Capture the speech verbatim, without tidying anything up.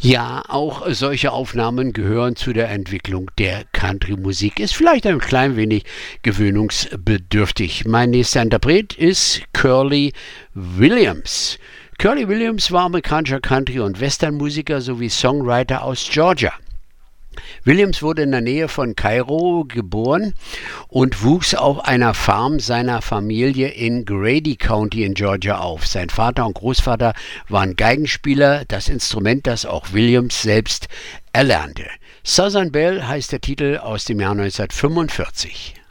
Ja, auch solche Aufnahmen gehören zu der Entwicklung der Country-Musik. Ist vielleicht ein klein wenig gewöhnungsbedürftig. Mein nächster Interpret ist Curly Williams. Curly Williams war amerikanischer Country- und Western-Musiker sowie Songwriter aus Georgia. Williams wurde in der Nähe von Kairo geboren und wuchs auf einer Farm seiner Familie in Grady County in Georgia auf. Sein Vater und Großvater waren Geigenspieler, das Instrument, das auch Williams selbst erlernte. Southern Belle heißt der Titel aus dem Jahr neunzehnhundertfünfundvierzig.